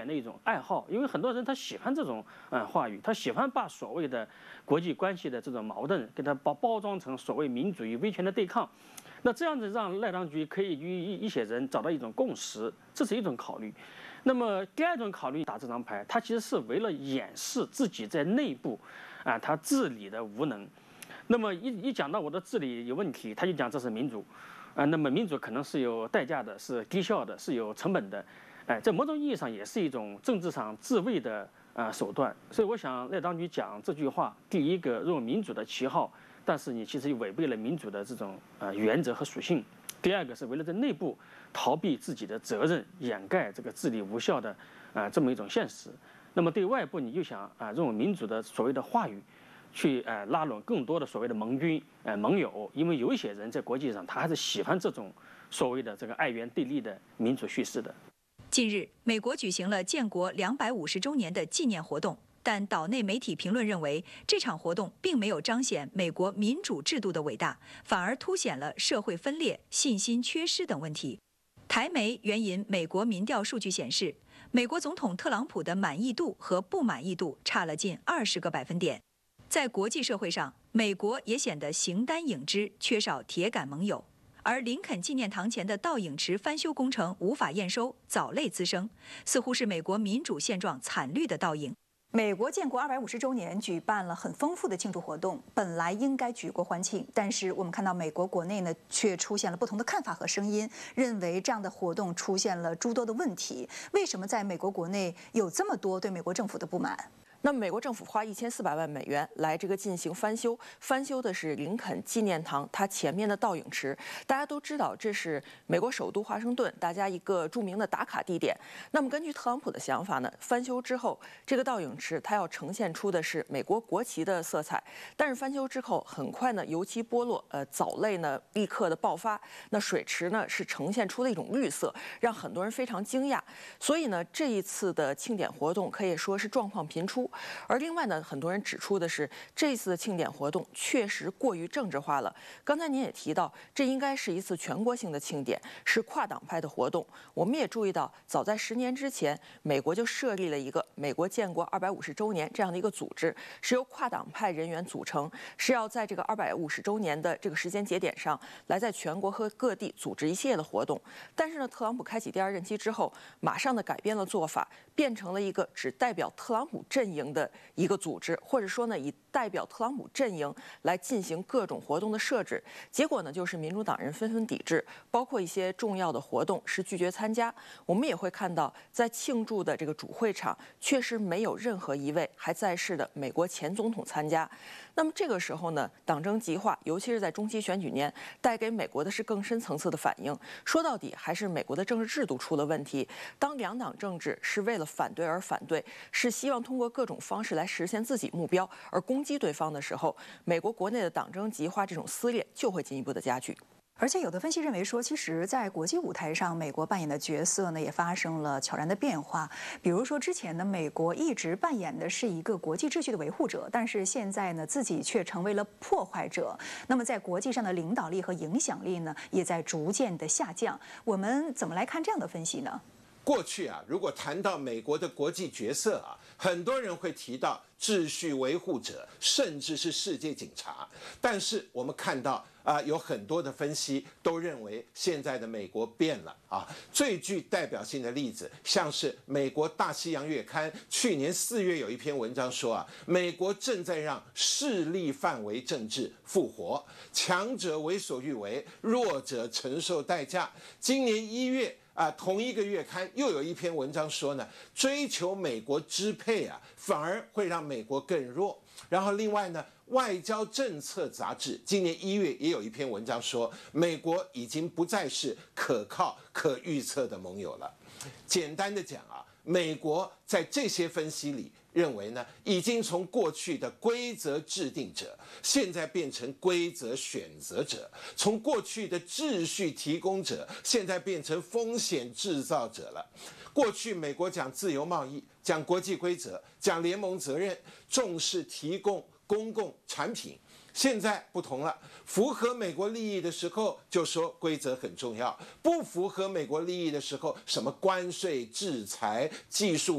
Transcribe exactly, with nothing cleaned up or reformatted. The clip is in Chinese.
的一种爱好，因为很多人他喜欢这种嗯话语，他喜欢把所谓的国际关系的这种矛盾给它包包装成所谓民主与威权的对抗。那这样子让赖当局可以与一一些人找到一种共识，这是一种考虑。那么第二种考虑打这张牌，他其实是为了掩饰自己在内部啊他治理的无能。那么一一讲到我的治理有问题，他就讲这是民主。啊，那么民主可能是有代价的，是低效的，是有成本的，哎，在某种意义上也是一种政治上自卫的呃手段。所以我想赖当局讲这句话，第一个用民主的旗号，但是你其实违背了民主的这种呃原则和属性；第二个是为了在内部逃避自己的责任，掩盖这个治理无效的啊、呃、这么一种现实。那么对外部你又想啊、呃、用民主的所谓的话语。去呃拉拢更多的所谓的盟军、呃盟友，因为有一些人在国际上他还是喜欢这种所谓的这个爱原对立的民主叙事的。 近日，美国举行了建国两百五十周年的纪念活动，但岛内媒体评论认为，这场活动并没有彰显美国民主制度的伟大，反而凸显了社会分裂、信心缺失等问题。台媒援引美国民调数据显示，美国总统特朗普的满意度和不满意度差了近二十个百分点。在国际社会上，美国也显得形单影只，缺少铁杆盟友。而林肯纪念堂前的倒影池翻修工程无法验收，藻类滋生，似乎是美国民主现状惨绿的倒影。 美国建国二百五十周年举办了很丰富的庆祝活动，本来应该举国欢庆，但是我们看到美国国内呢，却出现了不同的看法和声音，认为这样的活动出现了诸多的问题。为什么在美国国内有这么多对美国政府的不满？ 那么，美国政府花一千四百万美元来这个进行翻修，翻修的是林肯纪念堂它前面的倒影池。大家都知道，这是美国首都华盛顿大家一个著名的打卡地点。那么，根据特朗普的想法呢，翻修之后，这个倒影池它要呈现出的是美国国旗的色彩。但是翻修之后，很快呢，油漆剥落，呃，藻类呢立刻的爆发，那水池呢是呈现出了一种绿色，让很多人非常惊讶。所以呢，这一次的庆典活动可以说是状况频出。而另外呢，很多人指出的是，这次的庆典活动确实过于政治化了。刚才您也提到，这应该是一次全国性的庆典，是跨党派的活动。我们也注意到，早在十年之前，美国就设立了一个美国建国二百五十周年这样的一个组织，是由跨党派人员组成，是要在这个二百五十周年的这个时间节点上，来在全国和各地组织一系列的活动。但是呢，特朗普开启第二任期之后，马上的改变了做法，变成了一个只代表特朗普阵营的一个组织，或者说呢，以代表特朗普阵营来进行各种活动的设置。结果呢，就是民主党人纷纷抵制，包括一些重要的活动是拒绝参加。我们也会看到，在庆祝的这个主会场，确实没有任何一位还在世的美国前总统参加。那么这个时候呢，党争极化，尤其是在中期选举年，带给美国的是更深层次的反应。说到底，还是美国的政治制度出了问题。当两党政治是为了反对而反对，是希望通过各种方式来实现自己目标而攻击对方的时候，美国国内的党争极化这种撕裂就会进一步的加剧。 而且有的分析认为说，其实，在国际舞台上，美国扮演的角色呢，也发生了悄然的变化。比如说，之前呢，美国一直扮演的是一个国际秩序的维护者，但是现在呢，自己却成为了破坏者。那么，在国际上的领导力和影响力呢，也在逐渐的下降。我们怎么来看这样的分析呢？ 过去啊，如果谈到美国的国际角色啊，很多人会提到秩序维护者，甚至是世界警察。但是我们看到啊，有很多的分析都认为现在的美国变了啊。最具代表性的例子，像是美国大西洋月刊去年四月有一篇文章说啊，美国正在让势力范围政治复活，强者为所欲为，弱者承受代价。今年一月。啊，同一个月刊又有一篇文章说呢，追求美国支配啊，反而会让美国更弱。然后另外呢，外交政策杂志今年一月也有一篇文章说，美国已经不再是可靠、可预测的盟友了。简单的讲啊，美国在这些分析里认为呢，已经从过去的规则制定者，现在变成规则选择者；从过去的秩序提供者，现在变成风险制造者了。过去美国讲自由贸易，讲国际规则，讲联盟责任，重视提供公共产品。现在不同了，符合美国利益的时候就说规则很重要，不符合美国利益的时候，什么关税、制裁、技术